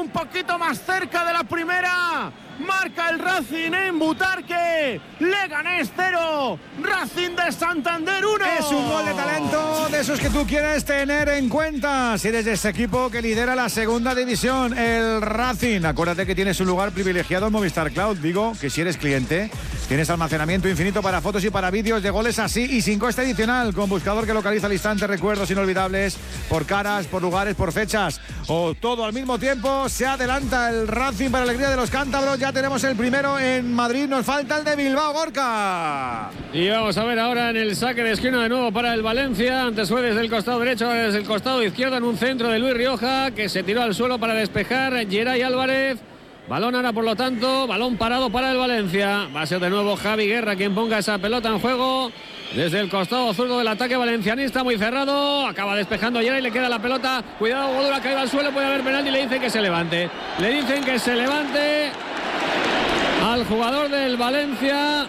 poquito más cerca de la primera. Marca el Racing en Butarque. Leganés 0, Racing de Santander 1. Es un gol de talento de esos que tú quieres tener en cuenta. Si eres de ese equipo que lidera la segunda división, el Racing. Acuérdate que tienes un lugar privilegiado en Movistar Cloud. Digo que si eres cliente, tienes almacenamiento infinito para fotos y para vídeos de goles así y sin coste adicional. Con buscador que localiza al instante recuerdos inolvidables por caras, por lugares, por fechas o todo al mismo tiempo. Se adelanta el Racing para alegría de los cántabros. Ya tenemos el primero en Madrid, nos falta el de Bilbao, Gorka. Y vamos a ver ahora en el saque de esquina de nuevo para el Valencia. Antes fue desde el costado derecho, ahora desde el costado izquierdo en un centro de Luis Rioja, que se tiró al suelo para despejar Geray Álvarez. Balón ahora, por lo tanto, balón parado para el Valencia. Va a ser de nuevo Javi Guerra quien ponga esa pelota en juego. Desde el costado zurdo del ataque valencianista, muy cerrado. Acaba despejando Geray, le queda la pelota. Cuidado, Godura ha caído al suelo, puede haber penalti. Le dicen que se levante. Le dicen que se levante al jugador del Valencia.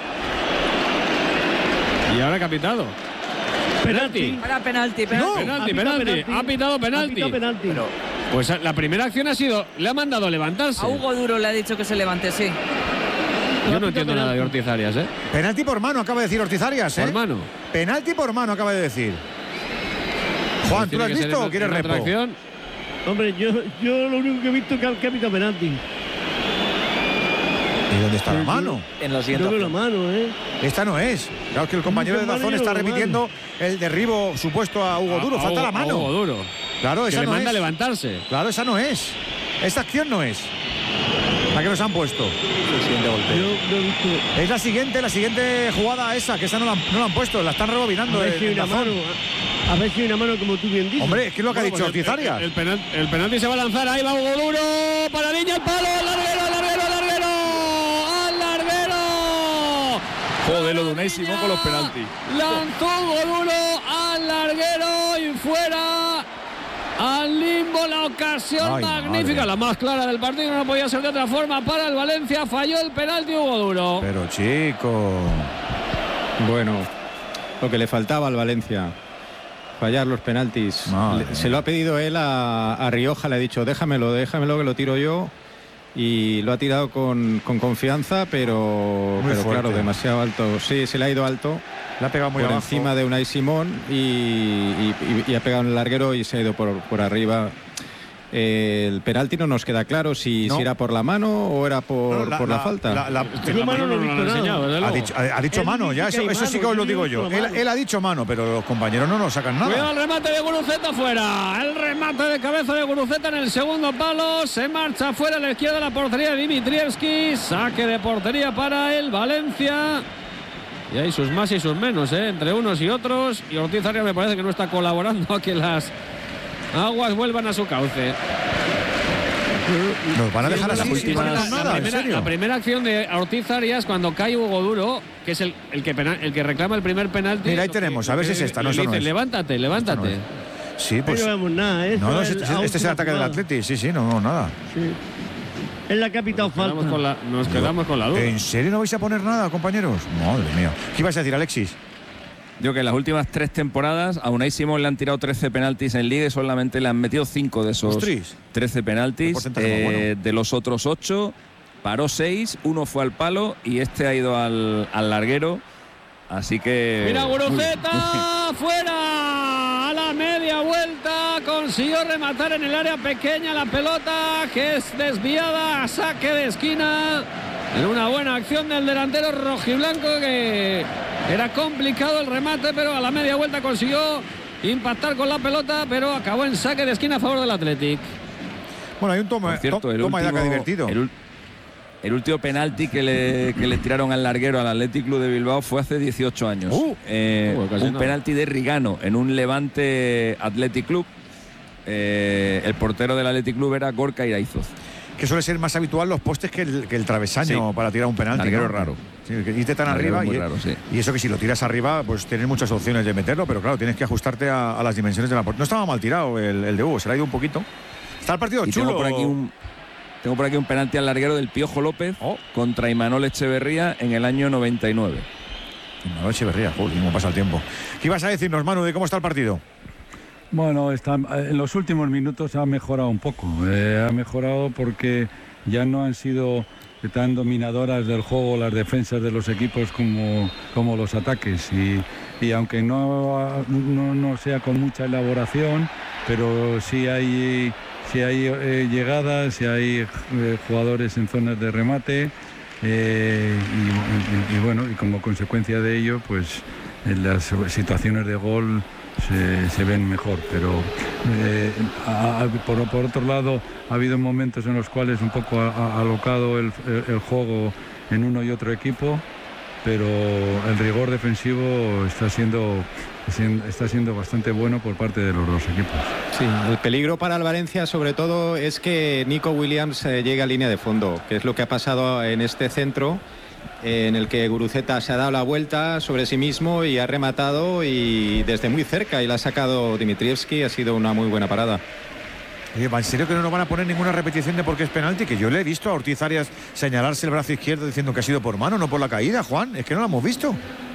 Y ahora capitado. Penalti. Para penalti. No, penalti. Ha pitado penalti. Pero, pues la primera acción ha sido, le ha mandado a levantarse. a Hugo Duro le ha dicho que se levante, sí. Yo no entiendo nada de Ortiz Arias, ¿eh? Penalti por mano, acaba de decir Ortiz Arias, ¿eh? Por mano. Penalti por mano, acaba de decir. Juan, ¿tú lo has visto o quieres repo? Hombre, yo lo único que he visto es que ha pitado penalti. ¿Y dónde está la mano? En la siguiente. Yo veo la mano, ¿eh? Esta no es. Claro que el compañero de Dazón está repitiendo el derribo supuesto a Hugo Duro. Falta la mano. Hugo Duro. Claro, esa que no le manda es. a levantarse. Claro, esa no es. Esta acción no es. La que nos han puesto. El siguiente golpe. Yo no he visto. Es la siguiente jugada esa, que esa no la han puesto, la están rebobinando. A ver si hay una mano. A ver si hay una mano, como tú bien dices. Hombre, es que es lo que ha dicho Ortiz Arias. El penalti se va a lanzar, ahí va Hugo Duro. Para Niña, el palo, larguero. Joder, lo de Unai Simón con los penaltis. Lanzó Hugo Duro al larguero y fuera al limbo la ocasión. Ay, magnífica, madre. la más clara del partido, no podía ser de otra forma para el Valencia. Falló el penalti Hugo Duro. Pero chico. Bueno, lo que le faltaba al Valencia, fallar los penaltis. Se lo ha pedido él a Rioja, le ha dicho déjamelo que lo tiro yo. Y lo ha tirado con confianza, pero claro, demasiado alto. Sí, se le ha ido alto. Le ha pegado muy por abajo. encima de Unai Simón y ha pegado en el larguero y se ha ido por arriba. El penalti no nos queda claro si era por la mano o era por la falta. Yo mano no he visto nada. Ha dicho mano, ya eso sí que os lo digo yo. Él ha dicho mano, pero los compañeros no nos sacan nada. Cuidado el remate de Guruceta fuera. El remate de cabeza de Guruceta en el segundo palo. Se marcha fuera a la izquierda de la portería de Dimitrievski. Saque de portería para el Valencia. Y hay sus más y sus menos, entre unos y otros. Y Ortiz Arias me parece que no está colaborando a que las aguas vuelvan a su cauce. Nos van a dejar así sin la, nada, ¿en serio? La primera acción de Ortiz Arias cuando cae Hugo Duro, que es el que reclama el primer penalti. Mira, ahí tenemos, a ver si es esta, no, le eso no dice, es. levántate. No es. Sí, pues. No vemos nada, ¿eh? No, este es el ataque del Atleti, sí, no, nada. Sí. Es la que ha pitado falta. Nos quedamos con la duda. ¿En serio no vais a poner nada, compañeros? Madre mía. ¿Qué ibas a decir, Alexis? Yo que en las últimas 3 temporadas a Unai Simón le han tirado 13 penaltis en Liga y solamente le han metido 5 de esos 13 penaltis. De los otros 8, paró 6, 1 fue al palo y este ha ido al larguero. Así que... Mira, Guruceta, fuera a la media vuelta, consiguió rematar en el área pequeña la pelota, que es desviada a saque de esquina. En una buena acción del delantero rojiblanco, que era complicado el remate, pero a la media vuelta consiguió impactar con la pelota, pero acabó en saque de esquina a favor del Athletic. Bueno, hay un toma ya que ha divertido. El último penalti que le tiraron al larguero al Athletic Club de Bilbao fue hace 18 años. Un penalti de Rigano en un Levante Athletic Club. El portero del Athletic Club era Gorka Iraizoz. Que suele ser más habitual los postes que el travesaño para tirar un penalti. Larguero raro. Sí, que irte tan arriba y eso que si lo tiras arriba, pues tienes muchas opciones de meterlo, pero claro, tienes que ajustarte a las dimensiones de la portería. No estaba mal tirado el de Hugo, se le ha ido un poquito. Está el partido chulo. Tengo por aquí un penalti al larguero del Piojo López contra Imanol Echeverría en el año 99. Imanol Echeverría, joder, cómo pasa el tiempo. ¿Qué ibas a decirnos, Manu, de cómo está el partido? Bueno, en los últimos minutos ha mejorado un poco. Ha mejorado porque ya no han sido tan dominadoras del juego las defensas de los equipos como los ataques. Y aunque no sea con mucha elaboración, pero sí hay llegadas, sí hay jugadores en zonas de remate. Y bueno, y como consecuencia de ello, pues en las situaciones de gol se ven mejor, pero por otro lado ha habido momentos en los cuales un poco ha alocado el juego en uno y otro equipo, pero el rigor defensivo está siendo bastante bueno por parte de los dos equipos. Sí, el peligro para el Valencia sobre todo es que Nico Williams llegue a línea de fondo, que es lo que ha pasado en este centro, en el que Guruceta se ha dado la vuelta sobre sí mismo y ha rematado y desde muy cerca y la ha sacado Dimitrievski. Ha sido una muy buena parada. Oye, ¿en serio que no nos van a poner ninguna repetición de por qué es penalti? Que yo le he visto a Ortiz Arias señalarse el brazo izquierdo diciendo que ha sido por mano, no por la caída, Juan. Es que no lo hemos visto.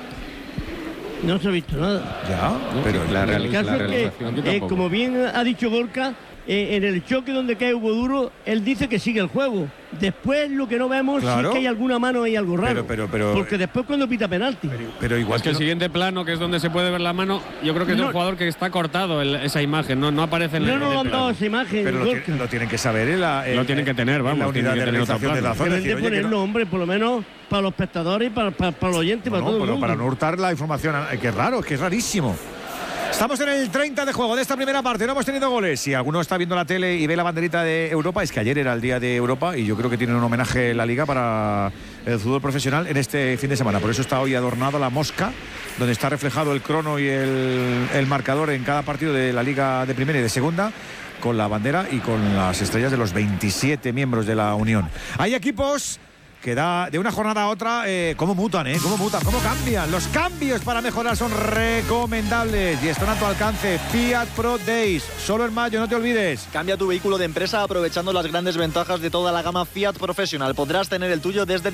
No se ha visto nada. Ya, no, pero el caso es que, como bien ha dicho Gorka, en el choque donde cae Hugo Duro, él dice que sigue el juego. Después lo que no vemos, claro, es que hay alguna mano y algo raro. Pero, porque después cuando pita penalti. Pero igual es que el siguiente plano, que es donde se puede ver la mano, yo creo que es un jugador que está cortado esa imagen, no aparece en el plano. No han dado esa imagen. Pero lo tienen que saber lo tienen que tener, vamos. La unidad de realización de la zona. Deben de ponerlo, hombre, por lo menos para los espectadores y para los oyentes, para todo el mundo. Para no hurtar la información, que es raro, que es rarísimo. Estamos en el 30 de juego de esta primera parte, no hemos tenido goles. Si alguno está viendo la tele y ve la banderita de Europa, es que ayer era el día de Europa y yo creo que tienen un homenaje en la Liga para el fútbol profesional en este fin de semana. Por eso está hoy adornado la mosca, donde está reflejado el crono y el marcador en cada partido de la Liga de Primera y de Segunda, con la bandera y con las estrellas de los 27 miembros de la Unión. Hay equipos que da de una jornada a otra, cómo mutan, cómo cambian. Los cambios para mejorar son recomendables y están a tu alcance. Fiat Pro Days, solo en mayo, no te olvides. Cambia tu vehículo de empresa aprovechando las grandes ventajas de toda la gama Fiat Professional. Podrás tener el tuyo desde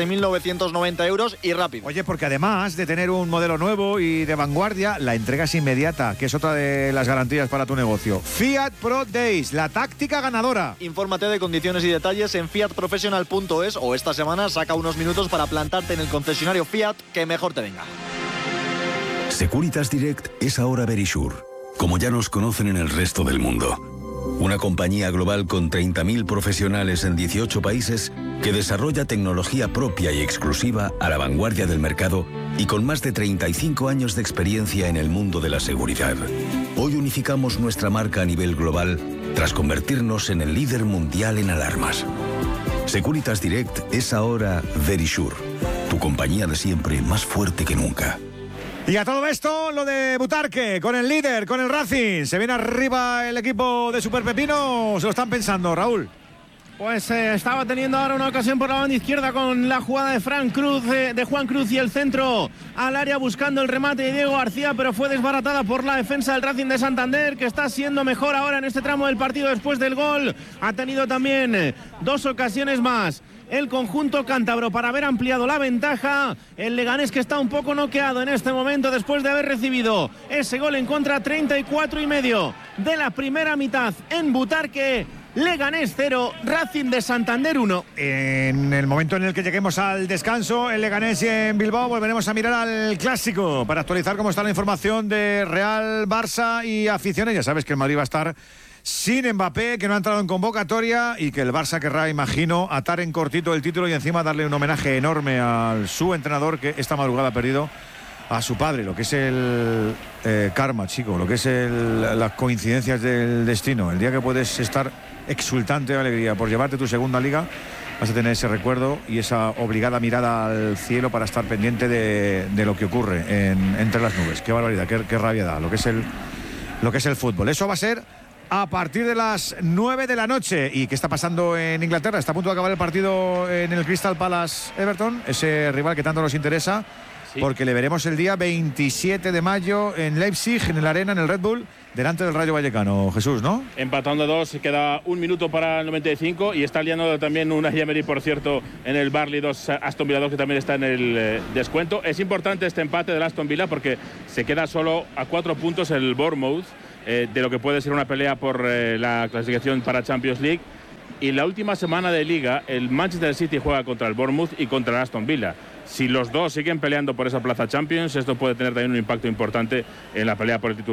17.990 euros y rápido. Oye, porque además de tener un modelo nuevo y de vanguardia, la entrega es inmediata, que es otra de las garantías para tu negocio. Fiat Pro Days, la táctica ganadora. Infórmate de condiciones y detalles en fiatprofessional.es o esta semana saca unos minutos para plantarte en el concesionario Fiat que mejor te venga. Securitas Direct es ahora Verisure, como ya nos conocen en el resto del mundo. Una compañía global con 30.000 profesionales en 18 países que desarrolla tecnología propia y exclusiva a la vanguardia del mercado y con más de 35 años de experiencia en el mundo de la seguridad. Hoy unificamos nuestra marca a nivel global tras convertirnos en el líder mundial en alarmas. Securitas Direct es ahora Verisure, tu compañía de siempre más fuerte que nunca. Y a todo esto, lo de Butarque, con el líder, con el Racing. ¿Se viene arriba el equipo de Super Pepino? ¿Se lo están pensando, Raúl? Pues estaba teniendo ahora una ocasión por la banda izquierda con la jugada de Juan Cruz y el centro al área buscando el remate de Diego García, pero fue desbaratada por la defensa del Racing de Santander, que está siendo mejor ahora en este tramo del partido después del gol. Ha tenido también dos ocasiones más el conjunto cántabro para haber ampliado la ventaja. El Leganés, que está un poco noqueado en este momento después de haber recibido ese gol en contra, 34,5 de la primera mitad en Butarque. Leganés 0, Racing de Santander 1. En el momento en el que lleguemos al descanso, en Leganés y en Bilbao, volveremos a mirar al clásico para actualizar cómo está la información de Real, Barça y aficiones. Ya sabes que el Madrid va a estar sin Mbappé, que no ha entrado en convocatoria, y que el Barça querrá, imagino, atar en cortito el título y encima darle un homenaje enorme a su entrenador, que esta madrugada ha perdido a su padre, lo que es el karma, chico, lo que es las coincidencias del destino. El día que puedes estar exultante de alegría por llevarte tu segunda liga, vas a tener ese recuerdo y esa obligada mirada al cielo para estar pendiente de lo que ocurre entre las nubes. Qué barbaridad, qué rabia da lo que es el fútbol. Eso va a ser a partir de las 9 de la noche. ¿Y qué está pasando en Inglaterra? Está a punto de acabar el partido en el Crystal Palace Everton, ese rival que tanto nos interesa. Sí. Porque le veremos el día 27 de mayo en Leipzig, en el Arena, en el Red Bull, delante del Rayo Vallecano. Jesús, ¿no? Empatando a 2, queda un minuto para el 95 y está liando también una Emery, por cierto, en el Burnley 2, Aston Villa 2, que también está en el descuento. Es importante este empate del Aston Villa porque se queda solo a 4 puntos el Bournemouth de lo que puede ser una pelea por la clasificación para Champions League. Y la última semana de Liga, el Manchester City juega contra el Bournemouth y contra el Aston Villa. Si los dos siguen peleando por esa plaza Champions, esto puede tener también un impacto importante en la pelea por el título.